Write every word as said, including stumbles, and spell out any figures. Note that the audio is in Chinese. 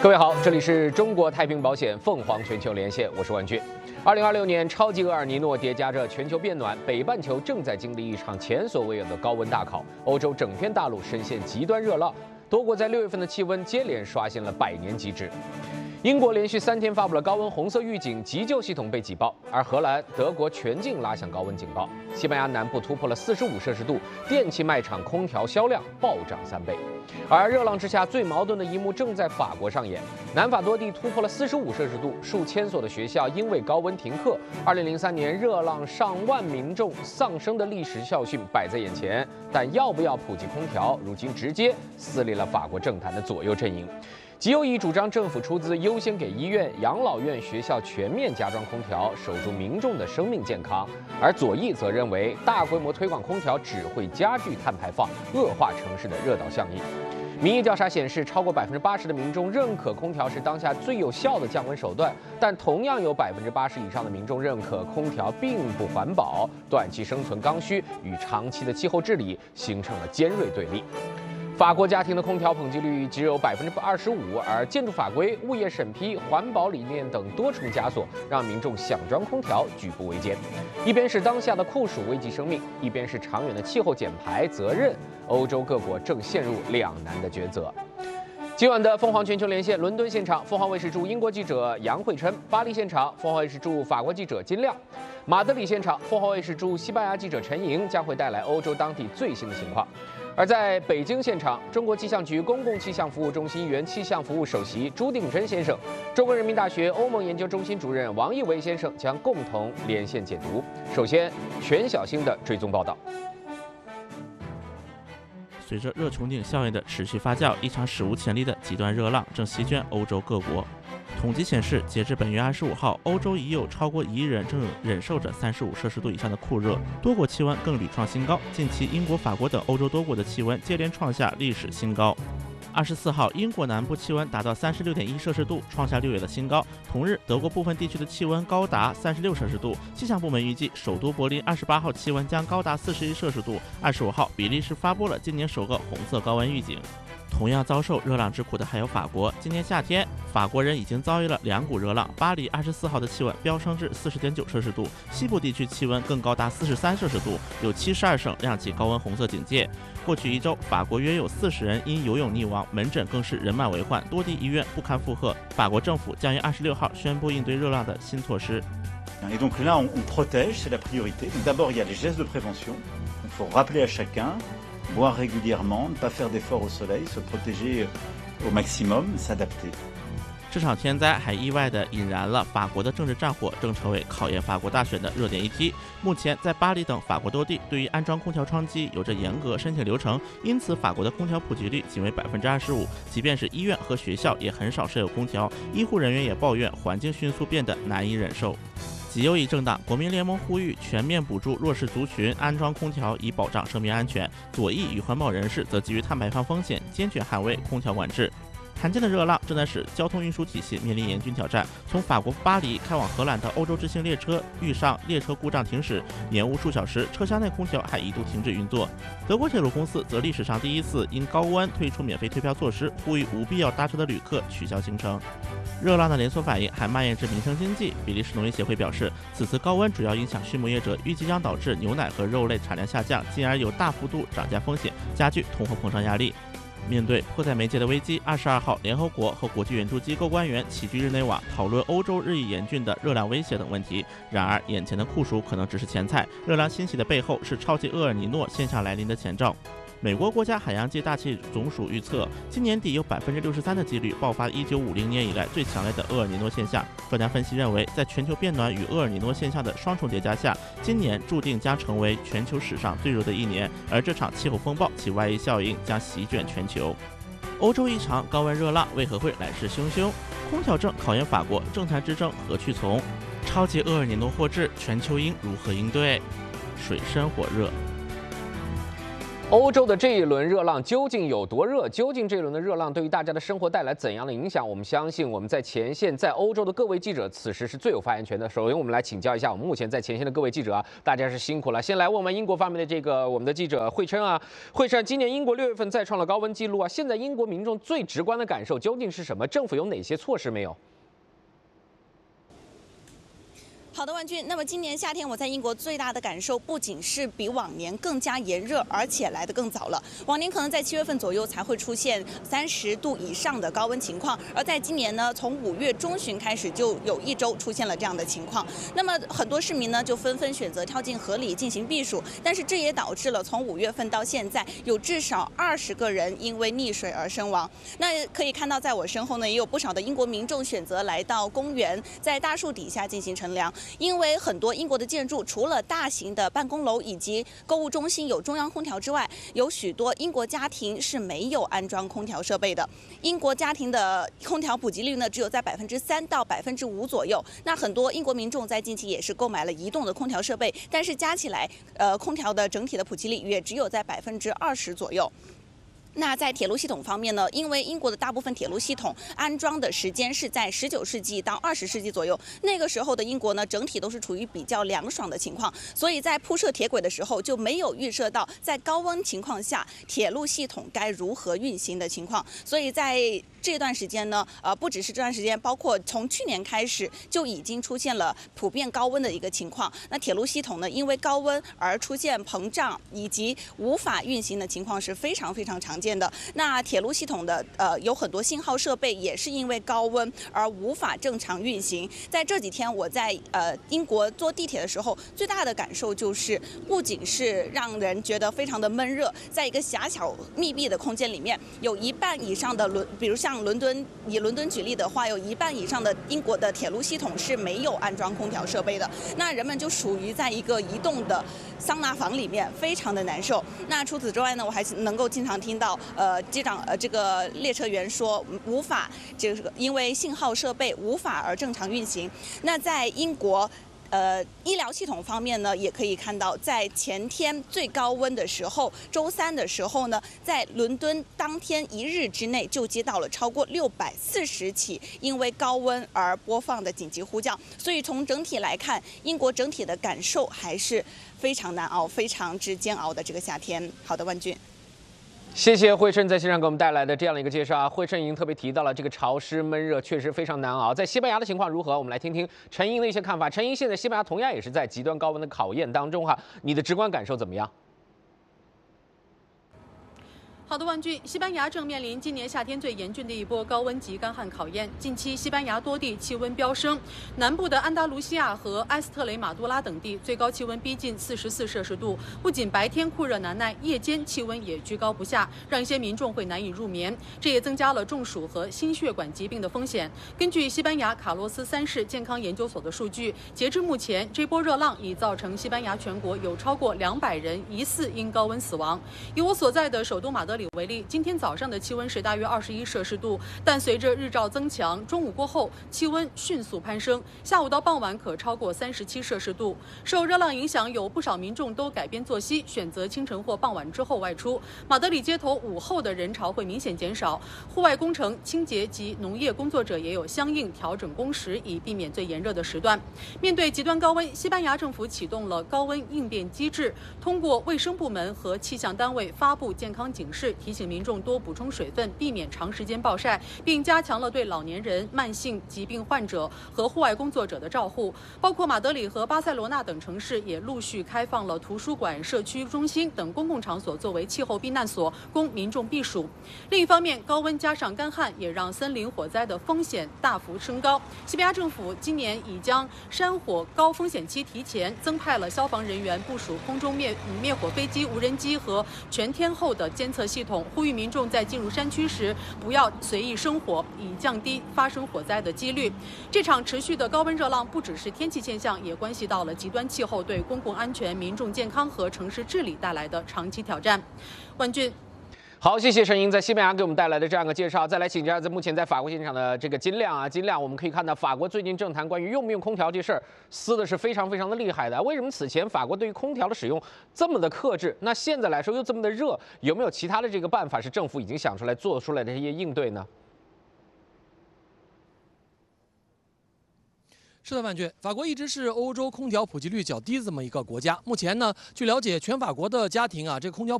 各位好，这里是中国太平保险凤凰全球连线，我是万军。二零二六年，超级厄尔尼诺叠加着全球变暖，北半球正在经历一场前所未有的高温大考，欧洲整片大陆深陷极端热浪，多国在六月份的气温接连刷新了百年极值。英国连续三天发布了高温红色预警，急救系统被挤爆，而荷兰、德国全境拉响高温警报。西班牙南部突破了四十五摄氏度，电器卖场空调销量暴涨三倍。而热浪之下最矛盾的一幕正在法国上演，南法多地突破了四十五摄氏度，数千所的学校因为高温停课。二零零三年热浪上万民众丧生的历史教训摆在眼前，但要不要普及空调，如今直接撕裂了法国政坛的左右阵营。极右翼主张政府出资优先给医院、养老院、学校全面加装空调，守住民众的生命健康；而左翼则认为大规模推广空调只会加剧碳排放，恶化城市的热岛效应。民意调查显示，超过百分之八十的民众认可空调是当下最有效的降温手段，但同样有百分之八十以上的民众认可空调并不环保，短期生存刚需与长期的气候治理形成了尖锐对立。法国家庭的空调普及率只有百分之二十五，而建筑法规、物业审批、环保理念等多重枷锁，让民众想装空调举步维艰。一边是当下的酷暑危及生命，一边是长远的气候减排责任，欧洲各国正陷入两难的抉择。今晚的凤凰全球连线，伦敦现场，凤凰卫视驻英国记者杨慧琛；巴黎现场，凤凰卫视驻法国记者金亮；马德里现场，凤凰卫视驻西班牙记者陈莹将会带来欧洲当地最新的情况。而在北京现场，中国气象局公共气象服务中心原气象服务首席朱定真先生、中国人民大学欧盟研究中心主任王义维先生将共同连线解读。首先，全小星的追踪报道。 随着热穹顶效应的持续发酵，一场史无前例的极端热浪正席卷欧洲各国。统计显示，截至本月二十五号，欧洲已有超过一亿人正忍受着三十五摄氏度以上的酷热，多国气温更屡创新高。近期，英国、法国等欧洲多国的气温接连创下历史新高。二十四号，英国南部气温达到三十六点一摄氏度，创下六月的新高。同日，德国部分地区的气温高达三十六摄氏度。气象部门预计，首都柏林二十八号气温将高达四十一摄氏度。二十五号，比利时发布了今年首个红色高温预警。同样遭受热浪之苦的还有法国。今年夏天，法国人已经遭遇了两股热浪。巴黎二十四号的气温飙升至四十点九摄氏度，西部地区气温更高达四十三摄氏度，有七十二省亮起高温红色警戒。过去一周，法国约有四十人因游泳溺亡，门诊更是人满为患，多地医院不堪负荷。法国政府将于二十六号宣布应对热浪的新措施。 Et donc là, on, on protège, c'est la priorité. Donc d'abord, il y a les gestes de prévention. Il faut rappeler à chacun, boire régulièrement, ne pas faire d'efforts au soleil, se protéger au maximum, s'adapter. 这场天灾还意外地引燃了法国的政治战火，正成为考验法国大选的热点议题。目前，在巴黎等法国多地，对于安装空调窗机有着严格申请流程，因此法国的空调普及率仅为百分之二十五。即便是医院和学校，也很少设有空调。医护人员也抱怨环境迅速变得难以忍受。极右翼政党国民联盟呼吁全面补助弱势族群安装空调，以保障生命安全。左翼与环保人士则基于碳排放风险，坚决捍卫空调管制。罕见的热浪正在使交通运输体系面临严峻挑战。从法国巴黎开往荷兰的欧洲之星列车遇上列车故障停驶，延误数小时，车厢内空调还一度停止运作。德国铁路公司则历史上第一次因高温推出免费退票措施，呼吁无必要搭车的旅客取消行程。热浪的连锁反应还蔓延至民生经济。比利时农业协会表示，此次高温主要影响畜牧业者，预计将导致牛奶和肉类产量下降，进而有大幅度涨价风险，加剧通货膨胀压力。面对迫在眉睫的危机，二十二号，联合国和国际援助机构官员齐聚日内瓦，讨论欧洲日益严峻的热量威胁等问题。然而，眼前的酷暑可能只是前菜，热量侵袭的背后是超级厄尔尼诺现象来临的前兆。美国国家海洋及大气总署预测，今年底有百分之六十三的几率爆发一九五零年以来最强烈的厄尔尼诺现象。专家分析认为，在全球变暖与厄尔尼诺现象的双重叠加下，今年注定将成为全球史上最热的一年，而这场气候风暴其外溢效应将席卷全球。欧洲一场高温热浪为何会来势汹汹？空调政考验法国，政坛之争何去从？超级厄尔尼诺获致，全球应如何应对？水深火热。 欧洲的这一轮热浪究竟有多热？究竟这一轮的热浪对于大家的生活带来怎样的影响？我们相信我们在前线，在欧洲的各位记者，此时是最有发言权的。首先，我们来请教一下我们目前在前线的各位记者啊，大家是辛苦了。先来问问英国方面的这个我们的记者惠琛啊，惠琛，今年英国六月份再创了高温记录啊，现在英国民众最直观的感受究竟是什么？政府有哪些措施没有？ 好的，万俊。那么今年夏天我在英国最大的感受，不仅是比往年更加炎热，而且来得更早了。往年可能在七月份左右才会出现三十度以上的高温情况，而在今年呢，从五月中旬开始就有一周出现了这样的情况。那么很多市民呢就纷纷选择跳进河里进行避暑，但是这也导致了从五月份到现在有至少二十个人因为溺水而身亡。那可以看到，在我身后呢，也有不少的英国民众选择来到公园，在大树底下进行乘凉。因为很多英国的建筑，除了大型的办公楼以及购物中心有中央空调之外，有许多英国家庭是没有安装空调设备的。英国家庭的空调普及率呢，只有在百分之三到百分之五左右。那很多英国民众在近期也是购买了移动的空调设备，但是加起来，呃，空调的整体的普及率也只有在百分之二十左右。那在铁路系统方面呢，因为英国的大部分铁路系统安装的时间是在十九世纪到二十世纪左右，那个时候的英国呢，整体都是处于比较凉爽的情况，所以在铺设铁轨的时候就没有预设到在高温情况下铁路系统该如何运行的情况，所以在这段时间呢，呃，不只是这段时间，包括从去年开始就已经出现了普遍高温的一个情况。那铁路系统呢，因为高温而出现膨胀以及无法运行的情况是非常非常常见的。那铁路系统的呃有很多信号设备也是因为高温而无法正常运行。在这几天我在呃英国坐地铁的时候，最大的感受就是不仅是让人觉得非常的闷热，在一个狭小密闭的空间里面，有一半以上的伦，比如像伦敦，以伦敦举例的话，有一半以上的英国的铁路系统是没有安装空调设备的。那人们就属于在一个移动的桑拿房里面，非常的难受。那除此之外呢，我还能够经常听到呃机长呃这个列车员说无法，就是因为信号设备无法而正常运行。那在英国。呃，医疗系统方面呢，也可以看到，在前天最高温的时候，周三的时候呢，在伦敦当天一日之内就接到了超过六百四十起因为高温而播放的紧急呼叫。所以从整体来看，英国整体的感受还是非常难熬、非常之煎熬的这个夏天。好的，万俊。 谢谢惠琛在线上给我们带来的这样的一个介绍啊。惠琛已经特别提到了这个潮湿闷热确实非常难熬。在西班牙的情况如何？我们来听听陈莹的一些看法。陈莹，现在西班牙同样也是在极端高温的考验当中哈，你的直观感受怎么样？ 好的，万俊，西班牙正面临今年夏天最严峻的一波高温及干旱考验。近期，西班牙多地气温飙升，南部的安达卢西亚和埃斯特雷马多拉等地最高气温逼近四十四摄氏度。不仅白天酷热难耐，夜间气温也居高不下，让一些民众会难以入眠。这也增加了中暑和心血管疾病的风险。根据西班牙卡洛斯三世健康研究所的数据，截至目前，这波热浪已造成西班牙全国有超过两百人疑似因高温死亡。以我所在的首都马德里为例，今天早上的气温是大约二十一摄氏度，但随着日照增强，中午过后气温迅速攀升，下午到傍晚可超过三十七摄氏度。受热浪影响，有不少民众都改变作息，选择清晨或傍晚之后外出。马德里街头午后的人潮会明显减少，户外工程、清洁及农业工作者也有相应调整工时，以避免最炎热的时段。面对极端高温，西班牙政府启动了高温应变机制，通过卫生部门和气象单位发布健康警示，提醒民众多补充水分，避免长时间暴晒，并加强了对老年人、慢性疾病患者和户外工作者的照护。包括马德里和巴塞罗那等城市也陆续开放了图书馆、社区中心等公共场所作为气候避难所，供民众避暑。另一方面，高温加上干旱，也让森林火灾的风险大幅升高。西班牙政府今年已将山火高风险期提前，增派了消防人员部署空中灭灭火飞机、无人机和全天候的监测系统，呼吁民众在进入山区时不要随意生火，以降低发生火灾的几率。这场持续的高温热浪不只是天气现象，也关系到了极端气候对公共安全、民众健康和城市治理带来的长期挑战。万俊。 好，谢谢陈英在西班牙给我们带来的这样一个介绍。再来请教在目前在法国现场的这个金亮啊，金亮，我们可以看到法国最近政坛关于用不用空调这事儿撕的是非常非常的厉害的。为什么此前法国对于空调的使用这么的克制，那现在来说又这么的热？有没有其他的这个办法是政府已经想出来做出来的这些应对呢？ 是的，万军，法国一直是欧洲空调普及率较低的这么一个国家。目前呢，据了解，全法国的家庭啊，这个空调